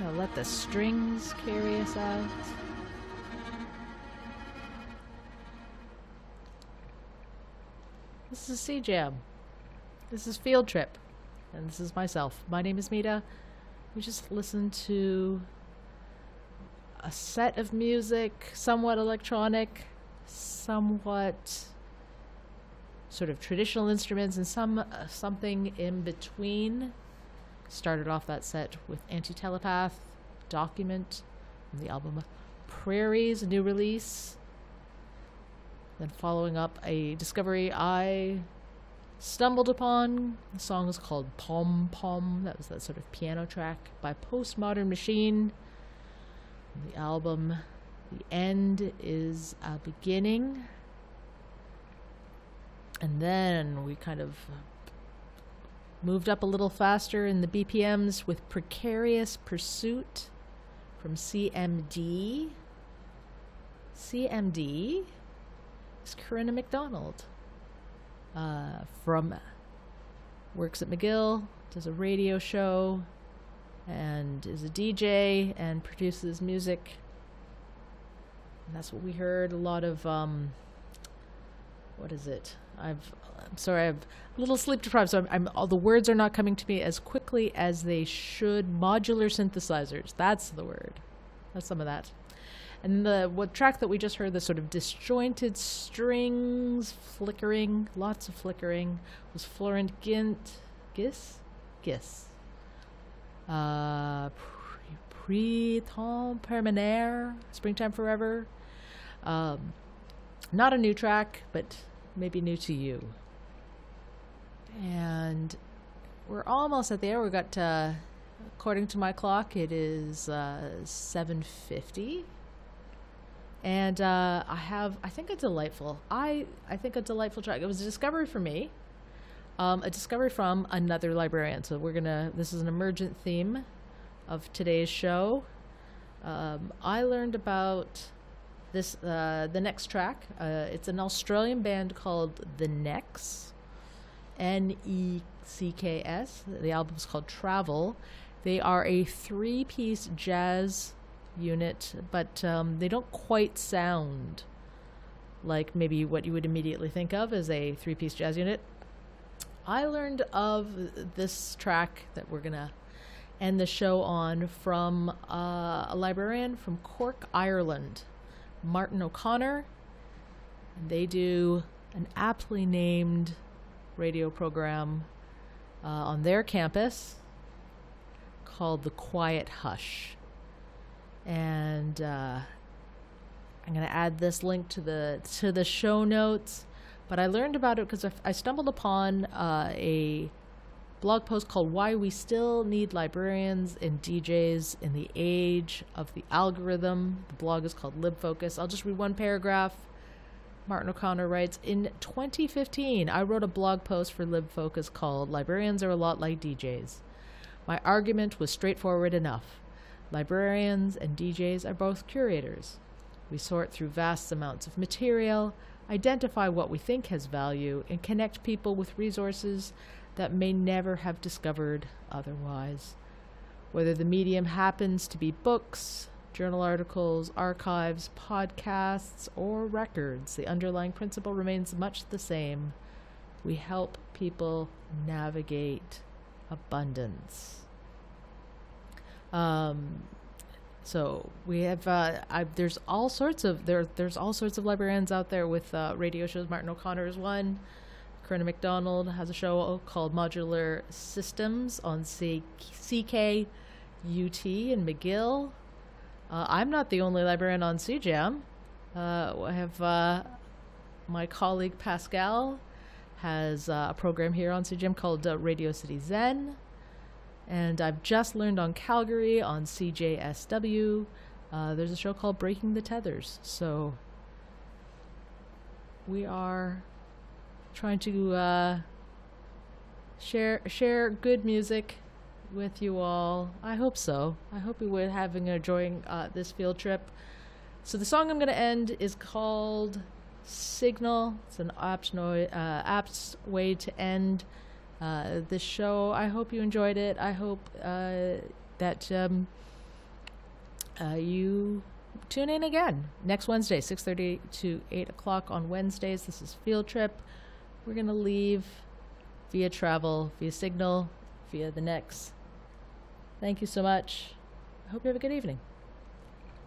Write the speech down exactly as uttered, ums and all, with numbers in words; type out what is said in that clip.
gonna let the strings carry us out. This is C Jam. This is Field Trip. And this is myself. My name is Mita. We just listened to a set of music, somewhat electronic, somewhat sort of traditional instruments, and some uh, something in between. Started off that set with Anti-Telepath, Document, from the album Prairies, a new release. Then following up a discovery I stumbled upon. The song is called Pom Pom. That was that sort of piano track by Postmodern Machine. The album The End is a Beginning. And then we kind of moved up a little faster in the B P Ms with Precarious Pursuit from C M D. C M D is Corinna McDonald. Uh, from works at McGill, does a radio show, and is a D J and produces music. And that's what we heard. A lot of um, what is it? I've I'm sorry, I'm a little sleep deprived, so I'm, I'm all the words are not coming to me as quickly as they should. Modular synthesizers, that's the word. That's some of that. And the what track that we just heard, the sort of disjointed strings flickering, lots of flickering, was Florent Gint, Gis, Gis. Uh, Printemps Permanent, Springtime Forever. Um, not a new track, but maybe new to you. And we're almost at the end. We got, uh, according to my clock, it is uh, seven fifty. And uh, I have, I think, a delightful, I, I think a delightful track. It was a discovery for me, um, a discovery from another librarian. So we're going to, this is an emergent theme of today's show. Um, I learned about this, uh, the next track. Uh, it's an Australian band called The Necks, N E C K S. The album's called Travel. They are a three-piece jazz unit, but um, they don't quite sound like maybe what you would immediately think of as a three-piece jazz unit. I learned of this track that we're gonna end the show on from uh, a librarian from Cork, Ireland, Martin O'Connor. And they do an aptly named radio program uh, on their campus called The Quiet Hush. And uh, I'm going to add this link to the to the show notes. But I learned about it because I, I stumbled upon uh, a blog post called Why We Still Need Librarians and D Js in the Age of the Algorithm. The blog is called LibFocus. I'll just read one paragraph. Martin O'Connor writes, in twenty fifteen, I wrote a blog post for LibFocus called Librarians Are a Lot Like D Js. My argument was straightforward enough. Librarians and D Js are both curators. We sort through vast amounts of material, identify what we think has value, and connect people with resources that may never have discovered otherwise. Whether the medium happens to be books, journal articles, archives, podcasts, or records, the underlying principle remains much the same. We help people navigate abundance. Um, so we have, uh, I, there's all sorts of, there, there's all sorts of librarians out there with, uh, radio shows. Martin O'Connor is one. Corinna McDonald has a show called Modular Systems on C- CK U T in McGill. Uh, I'm not the only librarian on C Jam. Uh, I have, uh, my colleague Pascal has uh, a program here on C Jam called uh, Radio City Zen. And I've just learned on Calgary on C J S W. Uh, there's a show called Breaking the Tethers. So we are trying to uh, share share good music with you all. I hope so. I hope you were having enjoying uh, this field trip. So the song I'm going to end is called Signal. It's an apt, no- uh, apt way to end Uh, this show. I hope you enjoyed it. I hope uh, that um, uh, you tune in again next Wednesday, six thirty to eight o'clock on Wednesdays. This is Field Trip. We're going to leave via travel, via Signal, via the N E X. Thank you so much. I hope you have a good evening.